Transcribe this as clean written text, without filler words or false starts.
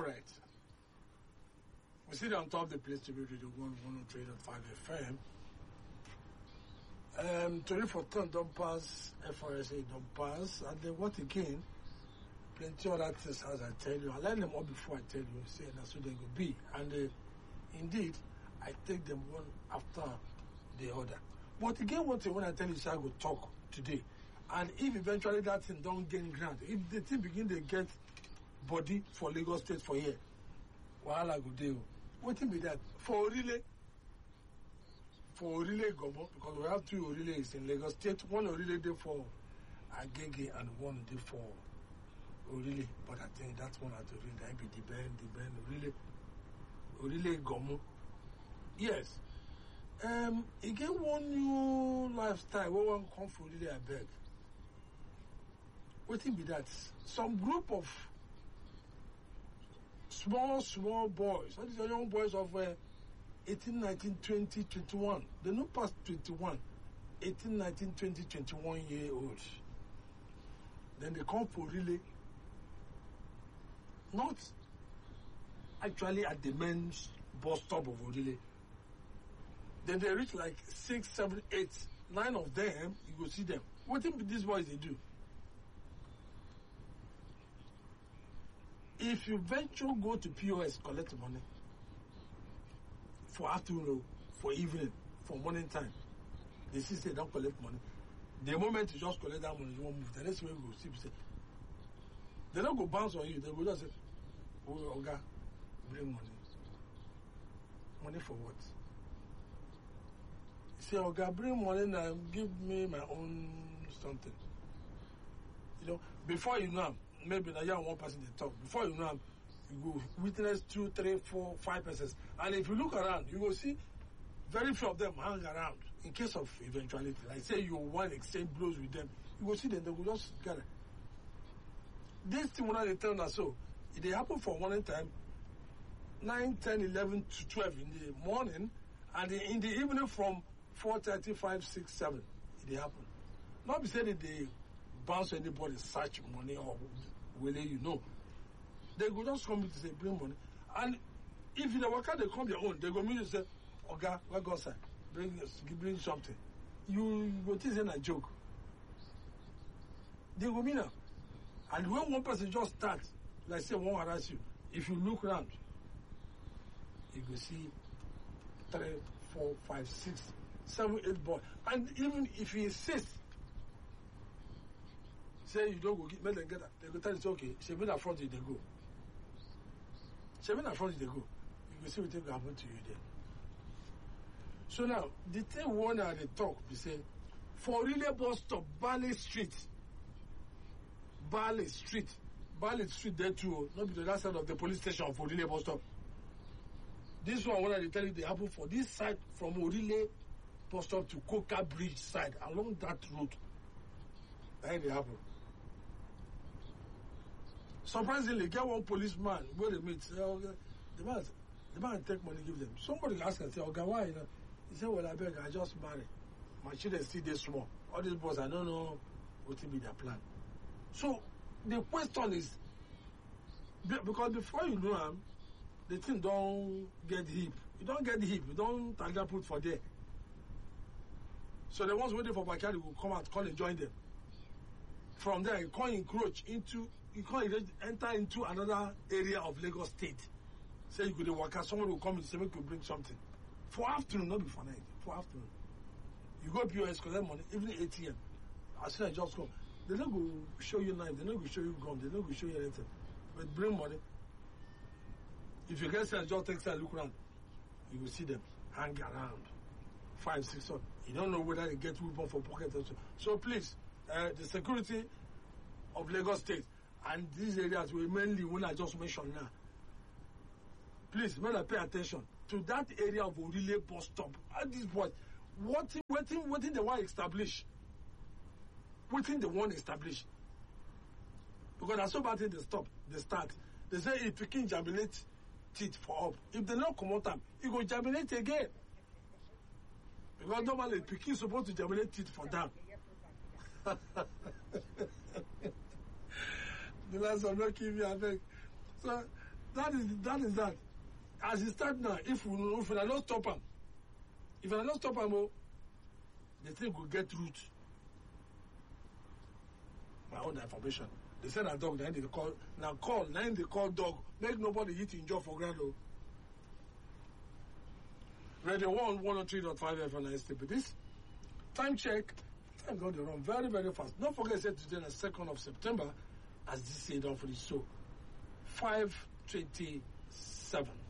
right. We see on top of the place to be Radio 103.5 FM. 24 don't pass, FRSA don't pass, and then what again? Plenty other things, as I tell you. I learn them all before I tell you. Say that's what they will be, and indeed, I take them one after the other. But again, one thing when I tell you, say I go talk today, and if eventually that thing don't gain ground, if the thing begin to get body for Lagos State for here, wahala go dey. What be that for Orile Gomo, because we have two Oriles in Lagos State. One Orile dey for Agege and one dey for Orile. But I think that one at Orile that be the band Orile Gomo. Yes. He get one new lifestyle where one come for Orile, I beg. What be that? Some group of small boys. That is the young boys of 18, 19, 20, 21. They no past 21. 18, 19, 20, 21 year old. Then they come for Orile. Not actually at the men's bus stop of Orile. Then they reach like 6, 7, 8, 9 of them. You go see them. What do these boys they do? If you venture go to POS, collect money for afternoon, for evening, for morning time, they see say don't collect money. The moment you just collect that money, you won't move. The next way you go see, they don't go bounce on you. They go just say, "Oh, Oga, bring money. Money for what?" You say, "Oga, bring money now. Give me my own something." You know, before you know. Maybe now you have one person they talk. Before you know, you go witness 2, 3, 4, 5 persons. And if you look around, you will see very few of them hang around in case of eventuality. Like say you want to exchange blows with them, you will see them, they will just gather. This thing when they tell us so, it happen for one time, 9, 10, 11 to 12 in the morning, and in the evening from 4:30, 5, 6, 7, it happen. Not be said that they bounce anybody, search money or will you know. They go just come to say bring money. And if in the worker they come their own, they go meet you say, "Oga, let go outside. Bring something." You go think it's a joke. They go meet now. And when one person just starts, like say one harass you, if you look around, you go see 3, 4, 5, 6, 7, 8 boys. And even if he insists, say you don't go make them get that. They go tell you, okay, she been in front of you, they go. She been in front of you, they go. You will see what will happen to you there. So now, the thing one at the talk, we say, for Orile bus stop, Bale Street there too, not be the other side of the police station for Orile bus stop. This one, when I tell you, they happen for this side from Orile bus stop to Coca Bridge side, along that road. That they happen. Surprisingly, get one policeman where they meet. Say, okay, the man take money, give them. Somebody ask and say, "Okay, why?" You know, he said, "Well, I beg, I just married. My children still they small. All these boys, I don't know what will be their plan." So the question is, because before you know them, the thing don't get hip. You don't get hip. You don't target put for there. So the ones waiting for backyard will come out, call and join them. From there, you can't encroach into, you can't enter into another area of Lagos State. Say you could work out, someone will come and say, "Make you bring something." For afternoon, not before night. For afternoon. You go POS, collect money, even ATM. As soon as you just come, they don't go show you knife, they don't go show you gun, they don't go show you anything. But bring money. If you get sense, just take time, look around. You will see them hang around. 5, 6, 7. You don't know whether they get weapon for pocket or so. So please, the security of Lagos State and these areas were mainly when I just mentioned now. Please, may I pay attention to that area of Orile bus stop. At this point, what they want to establish? What they want to establish? Because that's so bad they start. They say if you can germinate teeth for up, if they don't come out time, you go germinate again. Because normally Pekin is supposed to germinate teeth for down. The last one not give me a beg. So That is that. As it start now, if we are not stop him, the thing will get root. My own information. They said that dog, then they call dog. Make nobody hit in jaw for ground. Radio 103.5 FM STP. This time check. Time got to run very, very fast. Don't forget, say today the 2nd of September, as this say don't finish. So 5:27.